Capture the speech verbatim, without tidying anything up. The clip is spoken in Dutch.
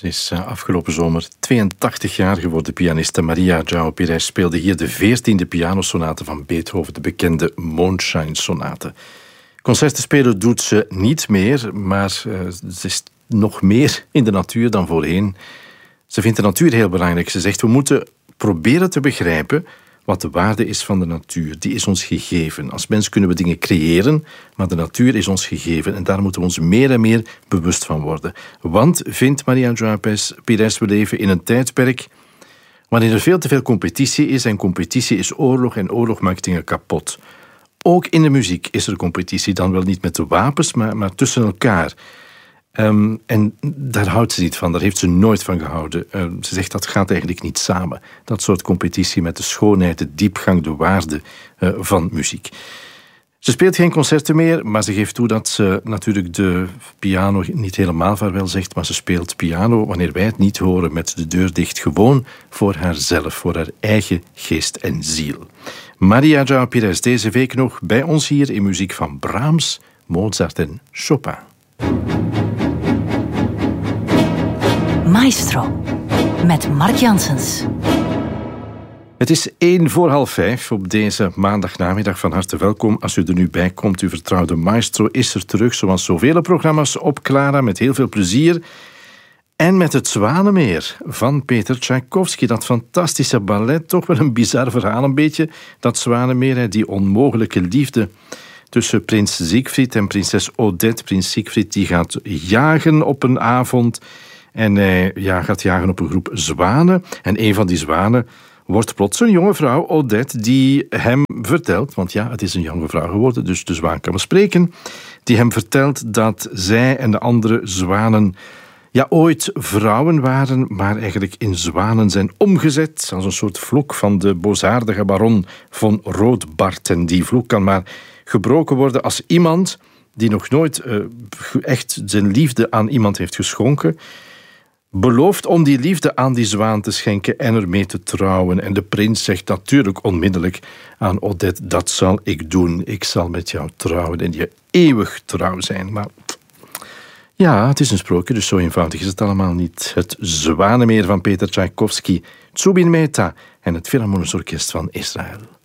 Ze is uh, afgelopen zomer tweeëntachtig jaar geworden. Pianiste Maria João Pires speelde hier de veertiende pianosonate van Beethoven, de bekende Mondscheinsonate. Concerten spelen doet ze niet meer, maar uh, ze is nog meer in de natuur dan voorheen. Ze vindt de natuur heel belangrijk. Ze zegt, we moeten proberen te begrijpen wat de waarde is van de natuur. Die is ons gegeven. Als mens kunnen we dingen creëren, maar de natuur is ons gegeven. En daar moeten we ons meer en meer bewust van worden. Want, vindt Maria João Pires, we leven in een tijdperk waarin er veel te veel competitie is. En competitie is oorlog en oorlog maakt dingen kapot. Ook in de muziek is er competitie. Dan wel niet met de wapens, maar, maar tussen elkaar. Um, en daar houdt ze niet van, daar heeft ze nooit van gehouden. Uh, ze zegt dat gaat eigenlijk niet samen. Dat soort competitie met de schoonheid, de diepgang, de waarde uh, van muziek. Ze speelt geen concerten meer, maar ze geeft toe dat ze natuurlijk de piano niet helemaal vaarwel zegt, maar ze speelt piano wanneer wij het niet horen met de deur dicht, gewoon voor haarzelf, voor haar eigen geest en ziel. Maria João Pires deze week nog bij ons hier in muziek van Brahms, Mozart en Chopin. Maestro, met Mark Janssens. Het is één voor half vijf op deze maandagnamiddag. Van harte welkom. Als u er nu bij komt, uw vertrouwde Maestro is er terug, zoals zoveel programma's op Clara, met heel veel plezier. En met het Zwanemeer van Peter Tchaikovsky, dat fantastische ballet, toch wel een bizar verhaal een beetje, dat Zwanemeer, die onmogelijke liefde tussen prins Siegfried en prinses Odette. Prins Siegfried die gaat jagen op een avond en hij ja, gaat jagen op een groep zwanen. En een van die zwanen wordt plots een jonge vrouw, Odette, die hem vertelt, want ja, het is een jonge vrouw geworden, dus de zwaan kan wel spreken, die hem vertelt dat zij en de andere zwanen ja, ooit vrouwen waren, maar eigenlijk in zwanen zijn omgezet als een soort vloek van de boosaardige baron von Rothbart. En die vloek kan maar gebroken worden als iemand die nog nooit uh, echt zijn liefde aan iemand heeft geschonken, belooft om die liefde aan die zwaan te schenken en ermee te trouwen. En de prins zegt natuurlijk onmiddellijk aan Odette, dat zal ik doen. Ik zal met jou trouwen en je eeuwig trouw zijn. Maar ja, het is een sprookje, dus zo eenvoudig is het allemaal niet. Het Zwanemeer van Peter Tchaikovsky, Zubin Mehta en het Philharmonisch Orkest van Israël.